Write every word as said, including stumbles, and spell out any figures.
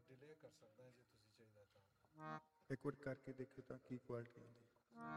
Delay ਕਰ ਸਕਦਾ ਜੇ ਤੁਸੀਂ ਚਾਹੀਦਾ ਤਾਂ। ਇੱਕ ਵਾਰ ਕਰਕੇ ਦੇਖੋ ਤਾਂ ਕੀ ਕੁਆਲਿਟੀ ਆਉਂਦੀ।